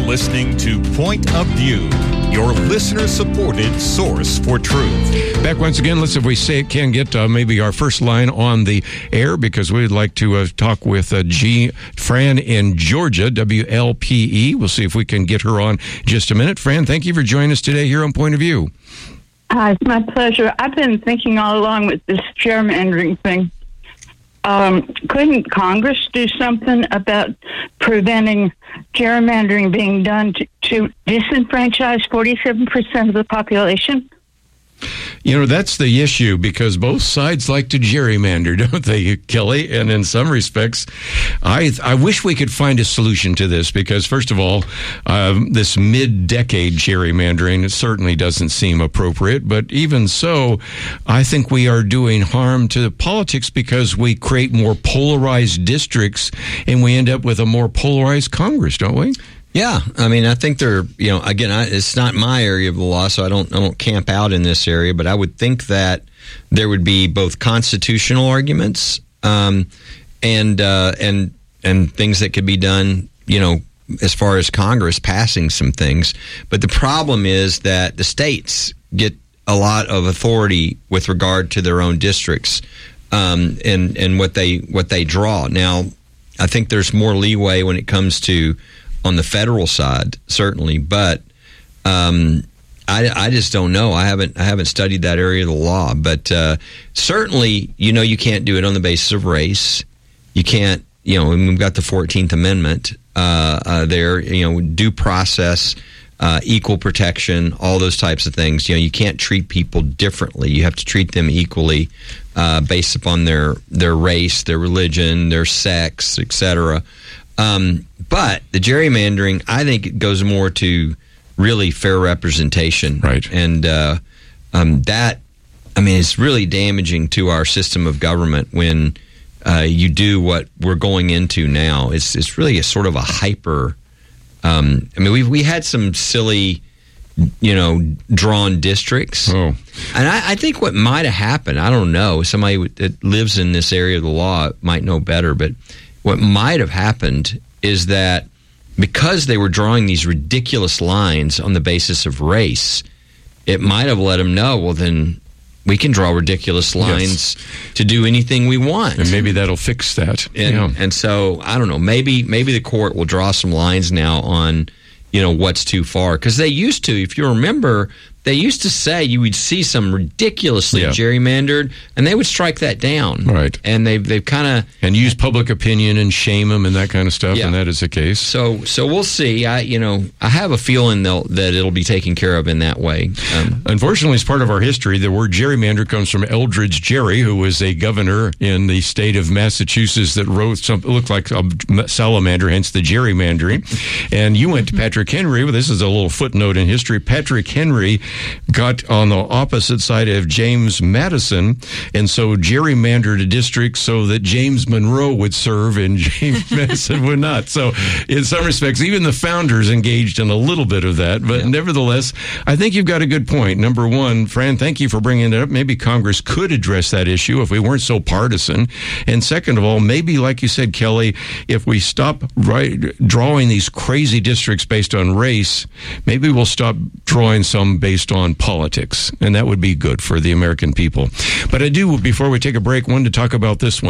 listening to Point of View, your listener-supported source for truth. Back once again. Let's see if we can get maybe our first line on the air, because we'd like to talk with Fran in Georgia, WLPE. We'll see if we can get her on in just a minute. Fran, thank you for joining us today here on Point of View. Hi, it's my pleasure. I've been thinking all along with this gerrymandering thing. Couldn't Congress do something about preventing gerrymandering being done to disenfranchise 47% of the population? You know, that's the issue, because both sides like to gerrymander, don't they, Kelly? And in some respects, I wish we could find a solution to this, because, first of all, this mid-decade gerrymandering, it certainly doesn't seem appropriate. But even so, I think we are doing harm to politics, because we create more polarized districts and we end up with a more polarized Congress, don't we? Yeah, I mean, I think again, it's not my area of the law, so I don't camp out in this area, but I would think that there would be both constitutional arguments and things that could be done, as far as Congress passing some things. But the problem is that the states get a lot of authority with regard to their own districts and what they draw. Now, I think there's more leeway when it comes to on the federal side, certainly, but I just don't know. I haven't studied that area of the law, but certainly, you can't do it on the basis of race. You can't, and we've got the 14th Amendment there. Due process, equal protection, all those types of things. You can't treat people differently. You have to treat them equally based upon their race, their religion, their sex, etc. But the gerrymandering, I think it goes more to really fair representation. Right. And that, it's really damaging to our system of government when you do what we're going into now. It's really a sort of a hyper, we had some silly, drawn districts. Oh. And I think what might have happened, I don't know, somebody that lives in this area of the law might know better, but what might have happened is that because they were drawing these ridiculous lines on the basis of race, it might have let them know, well, then we can draw ridiculous lines to do anything we want. And maybe that'll fix that. And so, I don't know, maybe the court will draw some lines now on, what's too far. Because they used to, if you remember, they used to say you would see some ridiculously gerrymandered, and they would strike that down. Right. And they've kind of... And use public opinion and shame them and that kind of stuff, and that is the case. So we'll see. I have a feeling that it'll be taken care of in that way. Unfortunately, as part of our history, the word gerrymander comes from Eldridge Gerry, who was a governor in the state of Massachusetts that wrote something looked like a salamander, hence the gerrymandering. And you went to Patrick Henry. Well, this is a little footnote in history. Patrick Henry got on the opposite side of James Madison, and so gerrymandered a district so that James Monroe would serve and James Madison would not. So in some respects, even the founders engaged in a little bit of that. But nevertheless, I think you've got a good point. Number one, Fran, thank you for bringing it up. Maybe Congress could address that issue if we weren't so partisan. And second of all, maybe, like you said, Kelly, if we stop drawing these crazy districts based on race, maybe we'll stop drawing some based on politics, and that would be good for the American people. But I do, before we take a break, wanted to talk about this one.